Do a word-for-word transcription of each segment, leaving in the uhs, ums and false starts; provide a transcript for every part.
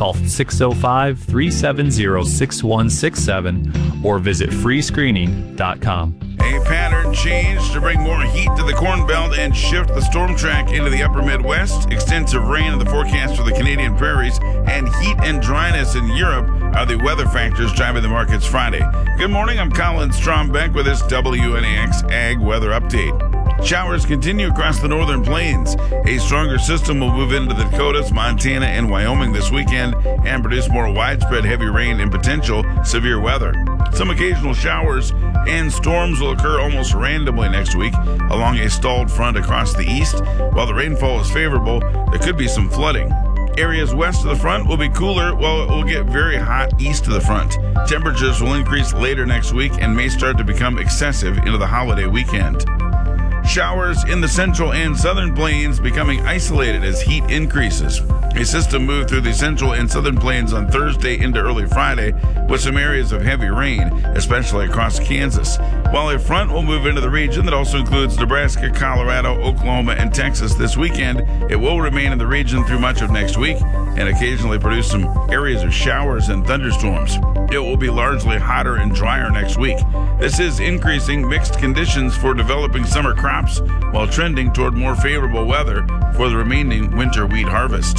Call six oh five, three seven zero, six one six seven or visit free screening dot com. A pattern change to bring more heat to the Corn Belt and shift the storm track into the upper Midwest. Extensive rain in the forecast for the Canadian prairies and heat and dryness in Europe are the weather factors driving the markets Friday. Good morning, I'm Colin Strombeck with this W N A X Ag Weather Update. Showers continue across the northern plains. A stronger system will move into the Dakotas, Montana, and Wyoming this weekend and produce more widespread heavy rain and potential severe weather. Some occasional showers and storms will occur almost randomly next week along a stalled front across the east. While the rainfall is favorable, there could be some flooding. Areas west of the front will be cooler, while it will get very hot east of the front. Temperatures will increase later next week and may start to become excessive into the holiday weekend. Showers in the central and southern plains becoming isolated as heat increases. A system moved through the central and southern plains on Thursday into early Friday with some areas of heavy rain, especially across Kansas. While a front will move into the region that also includes Nebraska, Colorado, Oklahoma, and Texas this weekend, it will remain in the region through much of next week and occasionally produce some areas of showers and thunderstorms. It will be largely hotter and drier next week. This is increasing mixed conditions for developing summer crops while trending toward more favorable weather for the remaining winter wheat harvest.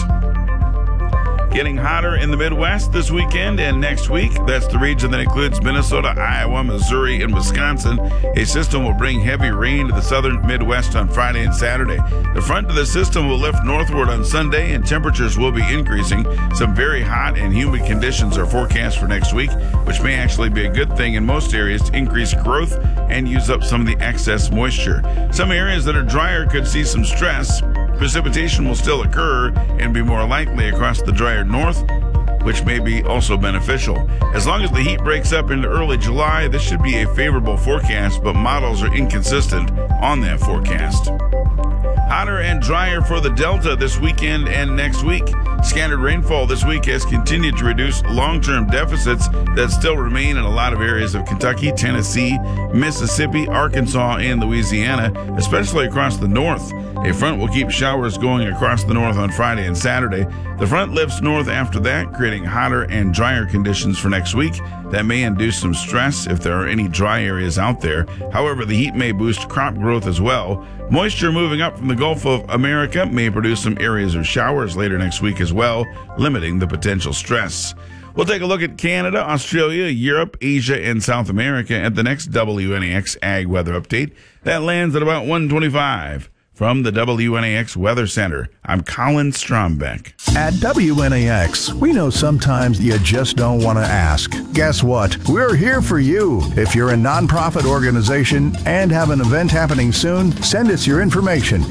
Getting hotter in the Midwest this weekend and next week. That's the region that includes Minnesota, Iowa, Missouri, and Wisconsin. A system will bring heavy rain to the southern Midwest on Friday and Saturday. The front of the system will lift northward on Sunday, and temperatures will be increasing. Some very hot and humid conditions are forecast for next week, which may actually be a good thing in most areas to increase growth and use up some of the excess moisture. Some areas that are drier could see some stress. Precipitation will still occur and be more likely across the drier north, which may be also beneficial. As long as the heat breaks up into early July, this should be a favorable forecast, but models are inconsistent on that forecast. Hotter and drier for the Delta this weekend and next week. Scattered rainfall this week has continued to reduce long-term deficits that still remain in a lot of areas of Kentucky, Tennessee, Mississippi, Arkansas, and Louisiana, especially across the north. A front will keep showers going across the north on Friday and Saturday. The front lifts north after that, creating hotter and drier conditions for next week. That may induce some stress if there are any dry areas out there. However, the heat may boost crop growth as well. Moisture moving up from the Gulf of America may produce some areas of showers later next week as well, limiting the potential stress. We'll take a look at Canada, Australia, Europe, Asia, and South America at the next W N A X Ag Weather Update. That lands at about one twenty-five. From the W N A X Weather Center, I'm Colin Strombeck. At W N A X, we know sometimes you just don't want to ask. Guess what? We're here for you. If you're a nonprofit organization and have an event happening soon, send us your information